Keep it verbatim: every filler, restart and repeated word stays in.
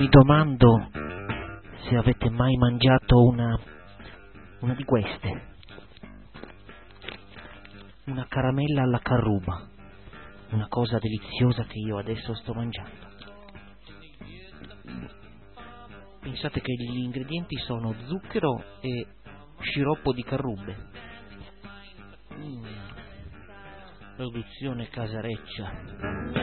Mi domando se avete mai mangiato una, una di queste, una caramella alla carruba, una cosa deliziosa che io adesso sto mangiando. Pensate che gli ingredienti sono zucchero e sciroppo di carrube. Mm. Produzione casareccia.